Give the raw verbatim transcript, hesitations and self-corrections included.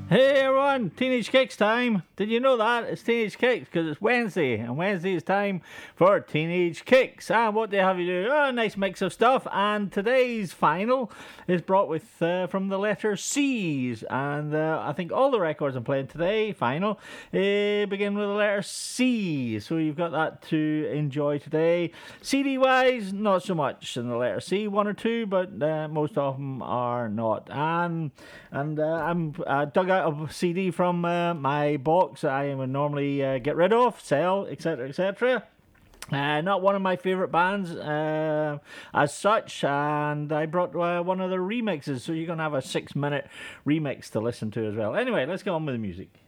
Hey everyone, Teenage Kicks time. Did you know that? It's Teenage Kicks because it's Wednesday, and Wednesday is time for Teenage Kicks. And what they have you do? Oh, a nice mix of stuff. And today's final is brought with uh, from the letter C's. And uh, I think all the records I'm playing today, final, uh, begin with the letter C. So you've got that to enjoy today. C D wise, not so much in the letter C, one or two, but uh, most of them are not. And and uh, I'm uh, dug out a C D from uh, my box that I would normally uh, get rid of, sell, et cetera, et cetera. Uh, not one of my favourite bands uh, as such, and I brought uh, one of the remixes, so you're going to have a six minute remix to listen to as well. Anyway, let's get on with the music.